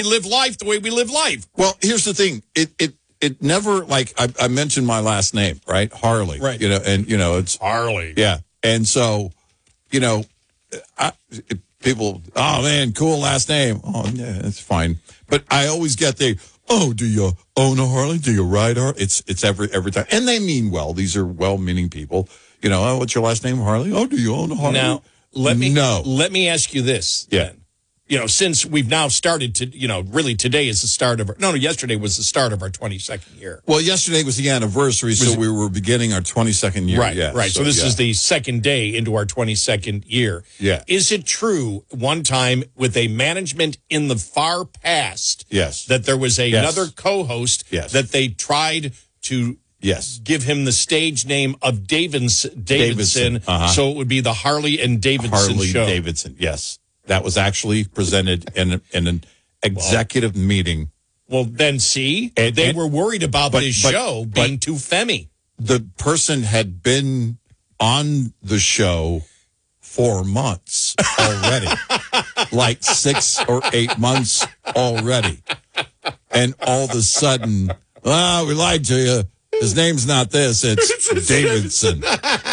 we live life the way we live life. Well, here's the thing. It never, like, I mentioned my last name, right? Harley. Right. It's Harley. Yeah. And so, people, oh, man, cool last name. Oh, yeah, it's fine. But I always get do you own a Harley? Do you ride Harley? It's every time. And they mean well. These are well-meaning people. What's your last name, Harley? Oh, do you own a Harley? Now, let me ask you this. Yeah. Then. Since we've now started to, really today is the start of yesterday was the start of our 22nd year. Well, yesterday was the anniversary, so we were beginning our 22nd year. Right, yeah, right. So this is the second day into our 22nd year. Yeah. Is it true one time with a management in the far past Yes. that there was another co-host Yes. that they tried to give him the stage name of Davidson so it would be the Harley and Davidson show? Harley Davidson, yes. That was actually presented in an executive meeting. Well, then see, they were worried about this show being too femmy. The person had been on the show 4 months already, like 6 or 8 months already. And all of a sudden, we lied to you. His name's not this, it's Davidson.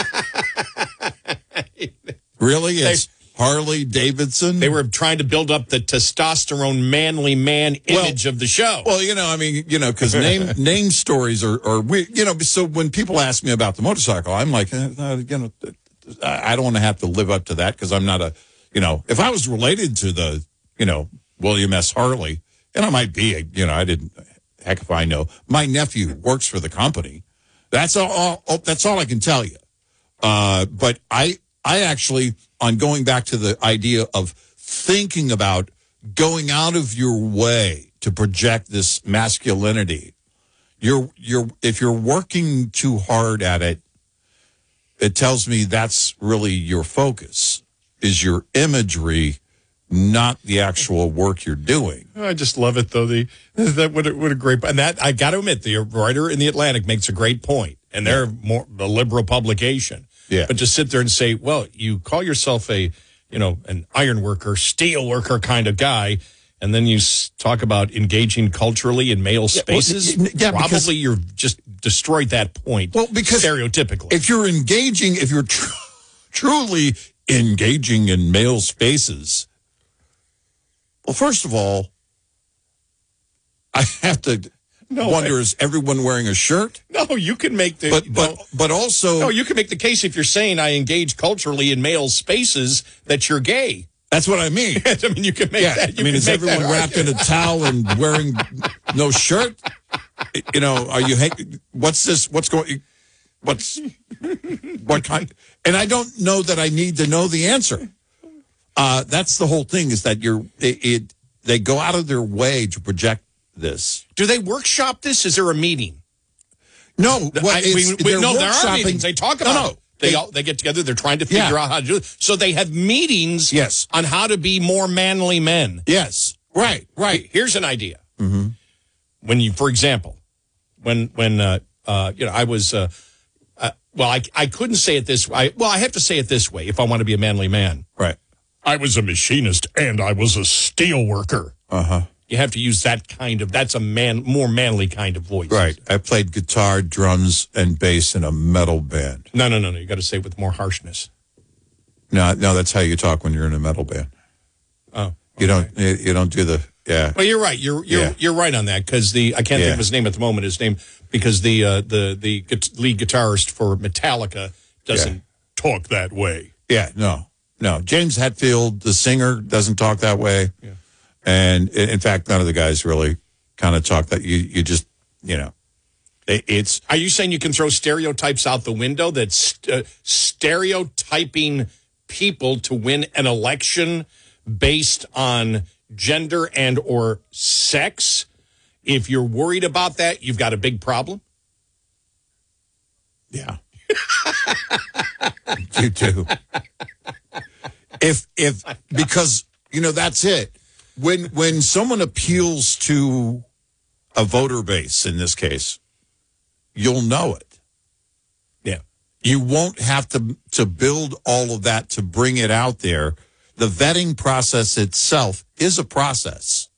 Really? It's Harley Davidson? They were trying to build up the testosterone manly man image of the show. Well, because name stories are weird. So when people ask me about the motorcycle, I'm like, I don't want to have to live up to that because I'm not if I was related to the, William S. Harley, and I might be, heck if I know. My nephew works for the company. That's all I can tell you. But I actually, on going back to the idea of thinking about going out of your way to project this masculinity, if you're working too hard at it, it tells me that's really your focus, is your imagery, not the actual work you're doing. I just love it, though. What a great, and that I got to admit, the writer in the Atlantic makes a great point, and they're more a liberal publication. Yeah. But to sit there and say, well, you call yourself an iron worker, steel worker kind of guy, and then you talk about engaging culturally in male spaces. Probably you've just destroyed that point. Well, because stereotypically, if you're truly engaging in male spaces, well, first of all, I have to wonder, is everyone wearing a shirt? No, you can make the but also you can make the case if you're saying I engage culturally in male spaces that you're gay. That's what I mean. I mean, you can make that. Is everyone wrapped in a towel and wearing no shirt? Are you? What's this? What's going? What kind? And I don't know that I need to know the answer. That's the whole thing. Is that they go out of their way to project this. Do they workshop this? Is there a meeting? No. There are meetings. They talk about it. They get together. They're trying to figure out how to do it. So they have meetings on how to be more manly men. Yes. Right. Here's an idea. Mm-hmm. When you, for example, when I was, I couldn't say it this way. I have to say it this way if I want to be a manly man. Right. I was a machinist and I was a steel worker. Uh-huh. You have to use that's a more manly kind of voice. Right. I played guitar, drums, and bass in a metal band. No. You got to say it with more harshness. No, that's how you talk when you're in a metal band. Oh. Okay. You don't do the, Well, you're right. You're right on that because I can't think of his name at the moment. His name, because the lead guitarist for Metallica doesn't talk that way. Yeah, no. James Hetfield, the singer, doesn't talk that way. Yeah. And in fact, none of the guys really kind of talk that. You just, it's. Are you saying you can throw stereotypes out the window? That stereotyping people to win an election based on gender and or sex? If you're worried about that, you've got a big problem. Yeah. You do. Because that's it. When someone appeals to a voter base, in this case, you'll know it. Yeah. You won't have to build all of that to bring it out there. The vetting process itself is a process.